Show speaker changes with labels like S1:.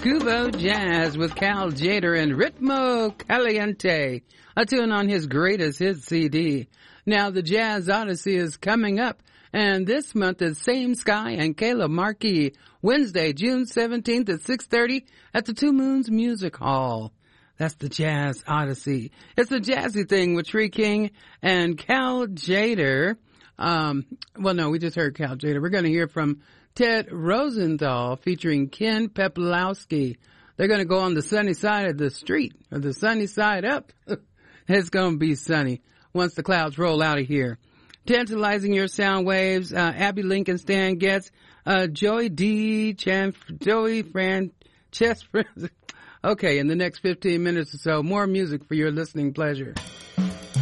S1: Cubo Jazz with Cal Jader and Ritmo Caliente, a tune on his greatest hits CD. Now the Jazz Odyssey is coming up, and this month is Same Sky and Kayla Markey, Wednesday, June 17th at 6:30 at the Two Moons Music Hall. That's the Jazz Odyssey. It's a jazzy thing with Tree King and Cal Jader. We just heard Cal Jader. We're going to hear from Ted Rosenthal featuring Ken Peplowski. They're going to go on the sunny side of the street, or the sunny side up. It's going to be sunny once the clouds roll out of here. Tantalizing your sound waves, Abby Lincoln Stan gets Joey Francesca. Okay, in the next 15 minutes or so, more music for your listening pleasure.